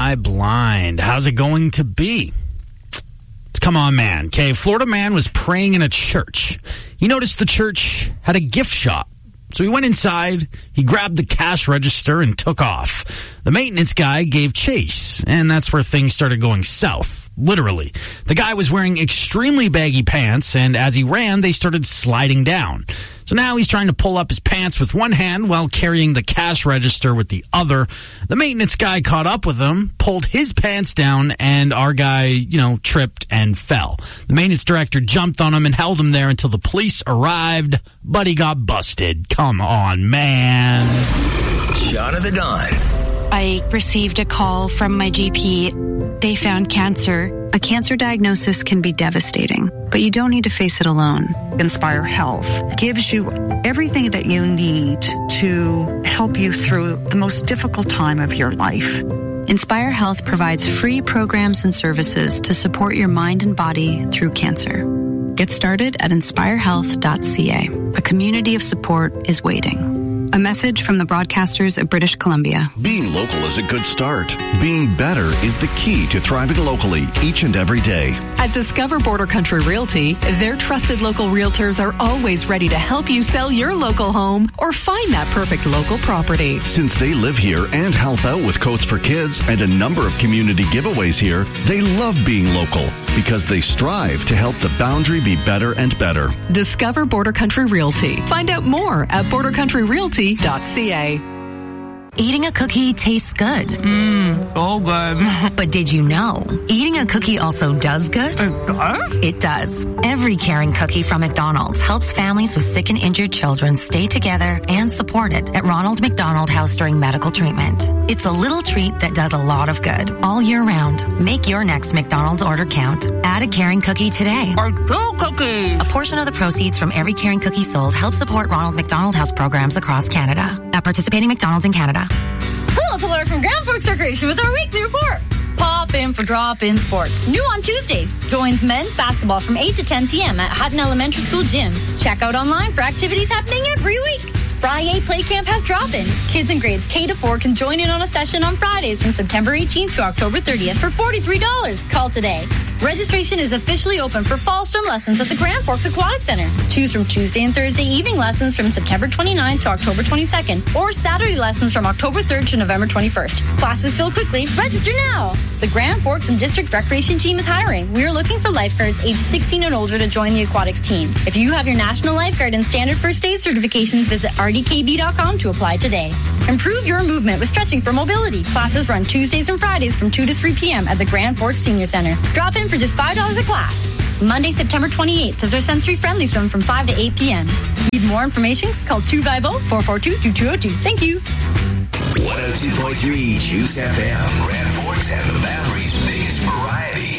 fly blind. How's it going to be? Come on, man. Okay, Florida man was praying in a church. He noticed the church had a gift shop. So he went inside, he grabbed the cash register and took off. The maintenance guy gave chase, and that's where things started going south. Literally. The guy was wearing extremely baggy pants, and as he ran, they started sliding down. So now he's trying to pull up his pants with one hand while carrying the cash register with the other. The maintenance guy caught up with him, pulled his pants down, and our guy, tripped and fell. The maintenance director jumped on him and held him there until the police arrived, but he got busted. Come on, man. Shot of the Dawn. I received a call from my GP. They found cancer. A cancer diagnosis can be devastating, but you don't need to face it alone. Inspire Health gives you everything that you need to help you through the most difficult time of your life. Inspire Health provides free programs and services to support your mind and body through cancer. Get started at inspirehealth.ca. A community of support is waiting. A message from the broadcasters of British Columbia. Being local is a good start. Being better is the key to thriving locally each and every day. At Discover Border Country Realty, their trusted local realtors are always ready to help you sell your local home or find that perfect local property. Since they live here and help out with Coats for Kids and a number of community giveaways here, they love being local because they strive to help the boundary be better and better. Discover Border Country Realty. Find out more at bordercountryrealty.ca. Eating a cookie tastes good. So good. But did you know, eating a cookie also does good? It does? It does. Every caring cookie from McDonald's helps families with sick and injured children stay together and supported at Ronald McDonald House during medical treatment. It's a little treat that does a lot of good all year round. Make your next McDonald's order count. Add a caring cookie today. Or 2 cookies. A portion of the proceeds from every caring cookie sold helps support Ronald McDonald House programs across Canada. At participating McDonald's in Canada. Hello, it's Laura from Grand Forks Recreation with our weekly report. Pop in for drop-in sports. New on Tuesday. Joins men's basketball from 8 to 10 p.m. at Hutton Elementary School Gym. Check out online for activities happening every week. Friday Play Camp has drop-in. Kids in grades K to 4 can join in on a session on Fridays from September 18th to October 30th for $43. Call today. Registration is officially open for fall swim lessons at the Grand Forks Aquatic Center. Choose from Tuesday and Thursday evening lessons from September 29th to October 22nd, or Saturday lessons from October 3rd to November 21st. Classes fill quickly. Register now. The Grand Forks and District Recreation Team is hiring. We are looking for lifeguards aged 16 and older to join the aquatics team. If you have your National Lifeguard and Standard First Aid certifications, visit rdkb.com to apply today. Improve your movement with stretching for mobility. Classes run Tuesdays and Fridays from 2 to 3 p.m. at the Grand Forks Senior Center. Drop in for just $5 a class. Monday, September 28th is our sensory-friendly swim from 5 to 8 p.m. Need more information? Call 250-442-2202. Thank you. 102.3 Juice FM. Grand Forks and the Boundary's biggest variety.